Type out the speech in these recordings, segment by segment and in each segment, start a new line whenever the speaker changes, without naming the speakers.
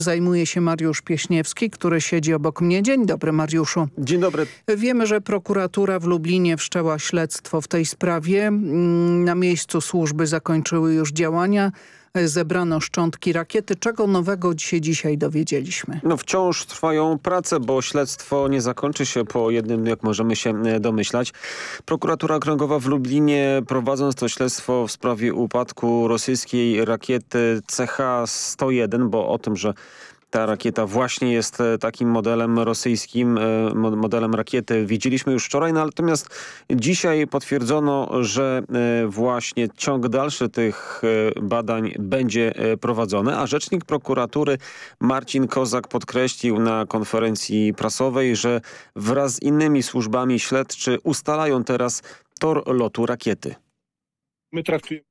Zajmuje się Mariusz Pieśniewski, który siedzi obok mnie. Dzień dobry, Mariuszu.
Dzień dobry.
Wiemy, że prokuratura w Lublinie wszczęła śledztwo w tej sprawie. Na miejscu służby zakończyły już działania. Zebrano szczątki rakiety. Czego nowego się dzisiaj dowiedzieliśmy?
Wciąż trwają prace, bo śledztwo nie zakończy się po jednym dniu, jak możemy się domyślać. Prokuratura Okręgowa w Lublinie, prowadząc to śledztwo w sprawie upadku rosyjskiej rakiety CH-101, bo o tym, że ta rakieta właśnie jest takim modelem rosyjskim, modelem rakiety wiedzieliśmy już wczoraj, natomiast dzisiaj potwierdzono, że właśnie ciąg dalszy tych badań będzie prowadzony, a rzecznik prokuratury Marcin Kozak podkreślił na konferencji prasowej, że wraz z innymi służbami śledczy ustalają teraz tor lotu rakiety.
My traktujemy.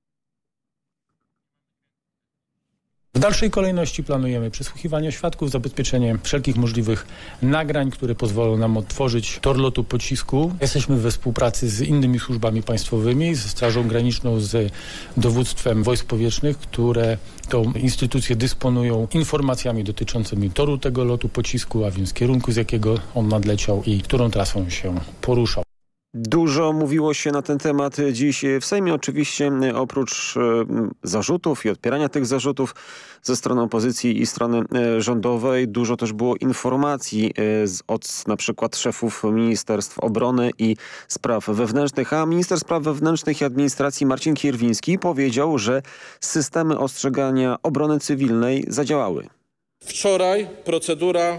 W dalszej kolejności planujemy przesłuchiwanie świadków, zabezpieczenie wszelkich możliwych nagrań, które pozwolą nam odtworzyć tor lotu pocisku. Jesteśmy we współpracy z innymi służbami państwowymi, ze Strażą Graniczną, z dowództwem wojsk powietrznych, które to instytucje dysponują informacjami dotyczącymi toru tego lotu pocisku, a więc kierunku, z jakiego on nadleciał i którą trasą się poruszał.
Dużo mówiło się na ten temat dziś w Sejmie. Oczywiście oprócz zarzutów i odpierania tych zarzutów ze strony opozycji i strony rządowej dużo też było informacji od na przykład szefów Ministerstw Obrony i Spraw Wewnętrznych. A minister spraw wewnętrznych i administracji Marcin Kierwiński powiedział, że systemy ostrzegania obrony cywilnej zadziałały.
Wczoraj procedura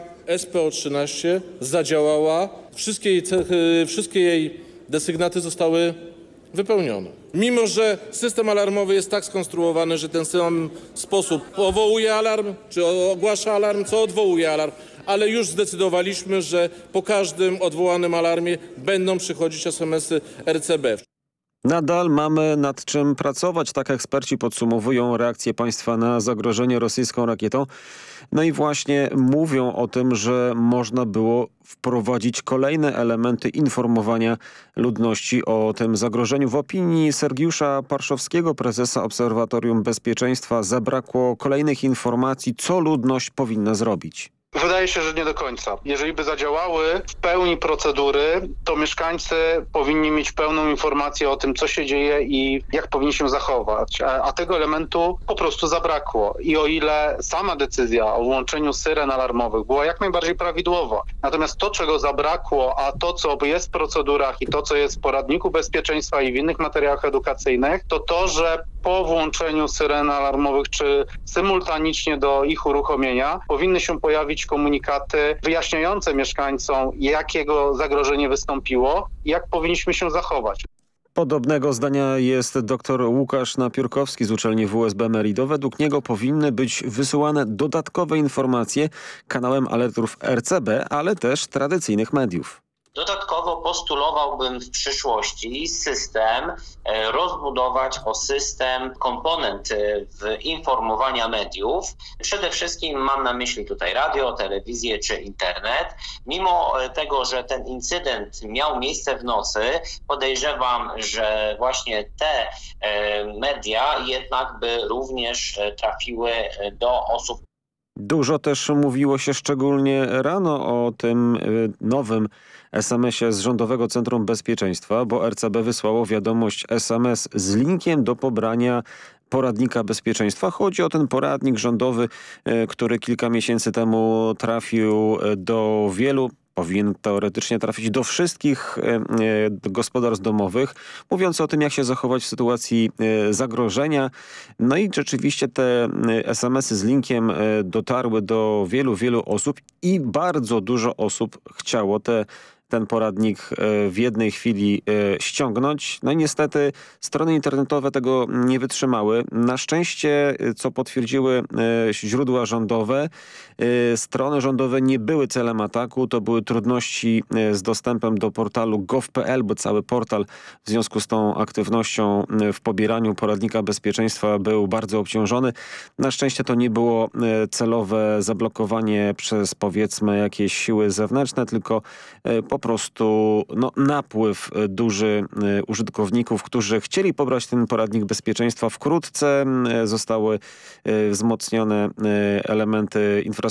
SPO-13 zadziałała. Wszystkie jej desygnaty zostały wypełnione. Mimo że system alarmowy jest tak skonstruowany, że ten sam sposób powołuje alarm, czy ogłasza alarm, co odwołuje alarm, ale już zdecydowaliśmy, że po każdym odwołanym alarmie będą przychodzić SMS-y RCB.
Nadal mamy nad czym pracować, tak eksperci podsumowują reakcję państwa na zagrożenie rosyjską rakietą. No i właśnie mówią o tym, że można było wprowadzić kolejne elementy informowania ludności o tym zagrożeniu. W opinii Sergiusza Parszowskiego, prezesa Obserwatorium Bezpieczeństwa, zabrakło kolejnych informacji, co ludność powinna zrobić.
Wydaje się, że nie do końca. Jeżeli by zadziałały w pełni procedury, to mieszkańcy powinni mieć pełną informację o tym, co się dzieje i jak powinni się zachować. A tego elementu po prostu zabrakło. I o ile sama decyzja o włączeniu syren alarmowych była jak najbardziej prawidłowa, natomiast to, czego zabrakło, a to, co jest w procedurach i to, co jest w poradniku bezpieczeństwa i w innych materiałach edukacyjnych, to to, że po włączeniu syren alarmowych czy symultanicznie do ich uruchomienia powinny się pojawić komunikaty wyjaśniające mieszkańcom, jakiego zagrożenie wystąpiło i jak powinniśmy się zachować.
Podobnego zdania jest dr Łukasz Napiórkowski z uczelni WSB Merido. Według niego powinny być wysyłane dodatkowe informacje kanałem alertów RCB, ale też tradycyjnych mediów.
Dodatkowo postulowałbym w przyszłości system rozbudować o system komponent informowania mediów. Przede wszystkim mam na myśli tutaj radio, telewizję czy internet. Mimo tego, że ten incydent miał miejsce w nocy, podejrzewam, że właśnie te media jednak by również trafiły do osób.
Dużo też mówiło się szczególnie rano o tym nowym SMS-ie z Rządowego Centrum Bezpieczeństwa, bo RCB wysłało wiadomość SMS z linkiem do pobrania poradnika bezpieczeństwa. Chodzi o ten poradnik rządowy, który kilka miesięcy temu trafił do wielu, powinien teoretycznie trafić do wszystkich gospodarstw domowych, mówiąc o tym, jak się zachować w sytuacji zagrożenia. No i rzeczywiście te SMS-y z linkiem dotarły do wielu osób i bardzo dużo osób chciało ten poradnik w jednej chwili ściągnąć. No i niestety strony internetowe tego nie wytrzymały. Na szczęście, co potwierdziły źródła rządowe, strony rządowe nie były celem ataku. To były trudności z dostępem do portalu gov.pl, bo cały portal w związku z tą aktywnością w pobieraniu poradnika bezpieczeństwa był bardzo obciążony. Na szczęście to nie było celowe zablokowanie przez, powiedzmy, jakieś siły zewnętrzne, tylko po prostu napływ duży użytkowników, którzy chcieli pobrać ten poradnik bezpieczeństwa. Wkrótce zostały wzmocnione elementy infrastruktury